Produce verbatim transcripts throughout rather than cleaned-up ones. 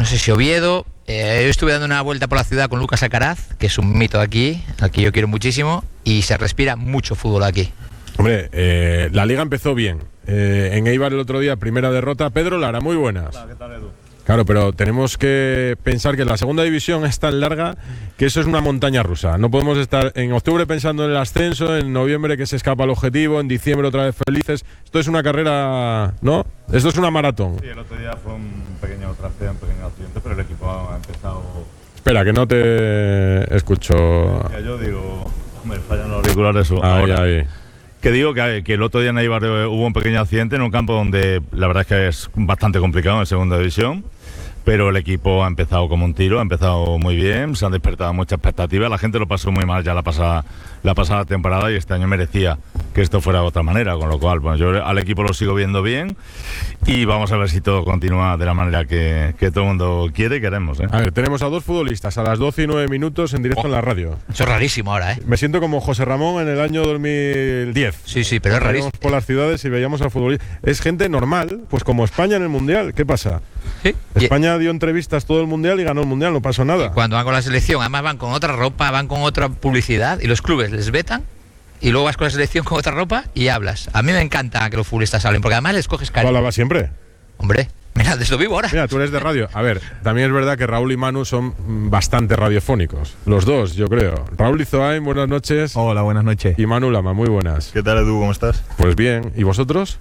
no sé si Oviedo. Eh, yo estuve dando una vuelta por la ciudad con Lucas Alcaraz, que es un mito de aquí, al que yo quiero muchísimo, y se respira mucho fútbol aquí. Hombre, eh, la liga empezó bien. Eh, en Eibar el otro día, primera derrota. Pedro Lara, muy buenas. Hola, ¿qué tal, Edu? Claro, pero tenemos que pensar que la segunda división es tan larga que eso es una montaña rusa. No podemos estar en octubre pensando en el ascenso, en noviembre que se escapa el objetivo, en diciembre otra vez felices. Esto es una carrera, ¿no? Esto es una maratón. Sí, el otro día fue un pequeño trasteo, un pequeño accidente, pero el equipo ha empezado... Espera, que no te escucho. Ya yo digo, hombre, fallan los auriculares. Ahí, ahora. ahí. Que digo que, que el otro día en Eibar hubo un pequeño accidente en un campo donde la verdad es que es bastante complicado en segunda división, pero el equipo ha empezado como un tiro, ha empezado muy bien, se han despertado muchas expectativas, la gente lo pasó muy mal ya la pasada, la pasada temporada y este año merecía que esto fuera de otra manera, con lo cual bueno, yo al equipo lo sigo viendo bien y vamos a ver si todo continúa de la manera que, que todo el mundo quiere y queremos. ¿eh? A ver, tenemos a dos futbolistas a las doce y nueve minutos en directo Oh, en la radio. Eso es rarísimo ahora, ¿eh? Me siento como José Ramón en el año dos mil diez. Sí, sí, pero es rarísimo. Íbamos por las ciudades y veíamos a futbolistas. Es gente normal, pues como España en el Mundial. ¿Qué pasa? Sí. España dio entrevistas todo el Mundial y ganó el Mundial, no pasó nada. Cuando van con la selección, además van con otra ropa, van con otra publicidad y los clubes les vetan y luego vas con la selección con otra ropa y hablas. A mí me encanta que los futbolistas hablen porque además les coges ¿Tú cariño. hablabas siempre? Hombre, mira, de esto vivo ahora. Mira, tú eres de radio. A ver, también es verdad que Raúl y Manu son bastante radiofónicos. Los dos, yo creo. Raúl Izoain, buenas noches. Hola, buenas noches. Y Manu Lama, muy buenas. ¿Qué tal, Edu? ¿Cómo estás? Pues bien. ¿Y vosotros?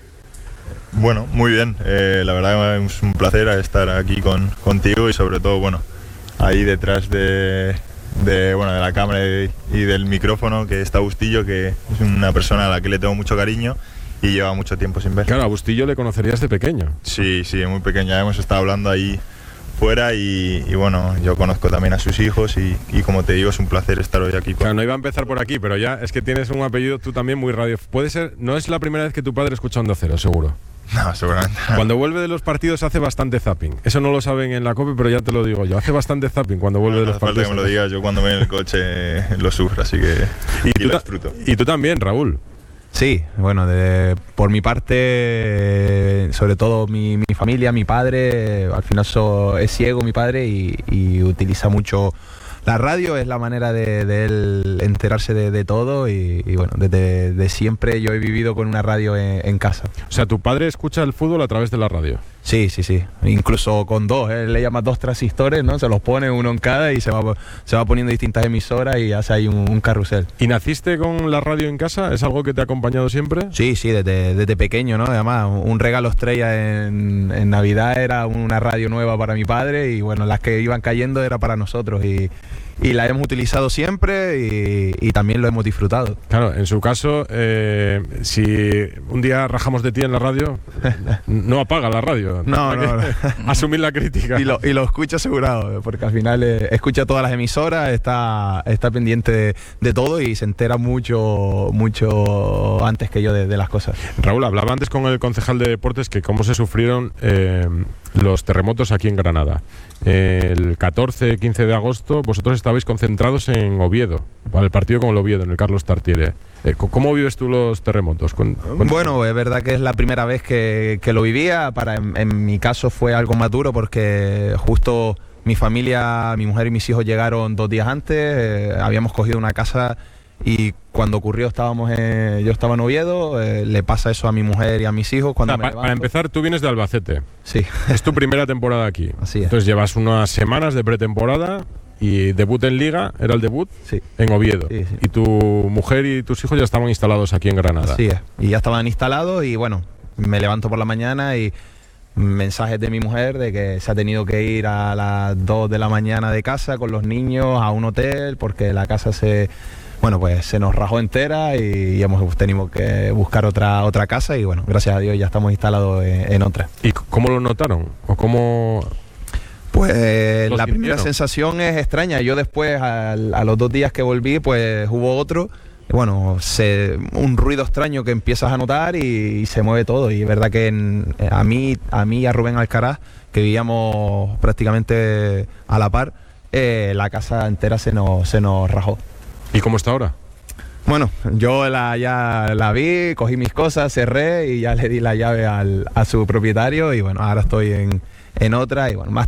Bueno, muy bien. Eh, la verdad es un placer estar aquí con, contigo y sobre todo, bueno, ahí detrás de, de, bueno, de la cámara y, y del micrófono, que está Bustillo, que es una persona a la que le tengo mucho cariño y lleva mucho tiempo sin ver. Claro, a Bustillo le conocerías de pequeño. Sí, sí, muy pequeño. Ya hemos estado hablando ahí fuera y, y bueno, yo conozco también a sus hijos y, y como te digo, es un placer estar hoy aquí. Claro, no iba a empezar por aquí, pero ya es que tienes un apellido tú también muy radio. Puede ser, no es la primera vez que tu padre escucha Onda Cero, seguro. No, seguramente. Cuando vuelve de los partidos hace bastante zapping. Eso no lo saben en la COPE, pero ya te lo digo yo. Hace bastante zapping cuando vuelve No, de no los hace falta partidos. que me lo digas, yo cuando voy en el coche lo sufro, así que y, y tú lo ta- disfruto. y tú también, Raúl. Sí, bueno, de, por mi parte, eh, sobre todo mi, mi familia, mi padre, eh, al final so, es ciego mi padre y, y utiliza mucho la radio, es la manera de, de él enterarse de, de todo y, y bueno, desde de siempre yo he vivido con una radio en, en casa. O sea, tu padre escucha el fútbol a través de la radio. Sí, sí, sí, incluso con dos, él le llama dos transistores, ¿no? Se los pone uno en cada y se va, se va poniendo distintas emisoras y hace ahí un, un carrusel. ¿Y naciste con la radio en casa? ¿Es algo que te ha acompañado siempre? Sí, sí, desde, desde pequeño, ¿no? Además, un regalo estrella en, en Navidad era una radio nueva para mi padre y bueno, las que iban cayendo era para nosotros y, y la hemos utilizado siempre y, y también lo hemos disfrutado. Claro, en su caso, eh, si un día rajamos de ti en la radio, no apaga la radio. No, no, no. Asumir la crítica. Y lo, y lo escucha asegurado, porque al final eh, escucha todas las emisoras, está, está pendiente de, de todo y se entera mucho, mucho antes que yo de, de las cosas. Raúl, hablaba antes con el concejal de deportes que cómo se sufrieron eh, los terremotos aquí en Granada. Eh, el catorce quince de agosto vosotros estabais concentrados en Oviedo, para el partido con el Oviedo, en el Carlos Tartiere. Eh, ¿Cómo vives tú los terremotos? Con, con... Bueno, es verdad que es la primera vez que, que lo vivía. Para, en, en mi caso fue algo más duro porque justo mi familia, mi mujer y mis hijos llegaron dos días antes. Eh, habíamos cogido una casa y cuando ocurrió estábamos en, yo estaba en Oviedo. Eh, le pasa eso a mi mujer y a mis hijos. Cuando Ah, me pa, levanto. para empezar, tú vienes de Albacete. Sí. Es tu primera temporada aquí. Así es. Entonces llevas unas semanas de pretemporada y debut en Liga, ¿era el debut? Sí. En Oviedo. Sí, sí. Y tu mujer y tus hijos ya estaban instalados aquí en Granada. Así es. Y ya estaban instalados y bueno, me levanto por la mañana y mensajes de mi mujer de que se ha tenido que ir a las dos de la mañana de casa con los niños a un hotel porque la casa se... Bueno, pues se nos rajó entera y, y hemos tenido que buscar otra otra casa y bueno, gracias a Dios ya estamos instalados en, en otra. ¿Y cómo lo notaron? ¿O cómo...? Pues eh, ¿Los la primera sintieron? sensación es extraña. Yo después, al- a los dos días que volví, pues hubo otro. Bueno, se, un ruido extraño que empiezas a notar y, y se mueve todo. Y es verdad que en- a mí, a mí y a Rubén Alcaraz, que vivíamos prácticamente a la par, eh, la casa entera se nos, se nos rajó. ¿Y cómo está ahora? Bueno, yo la, ya la vi, cogí mis cosas, cerré y ya le di la llave al, a su propietario y bueno, ahora estoy en, en otra y bueno, más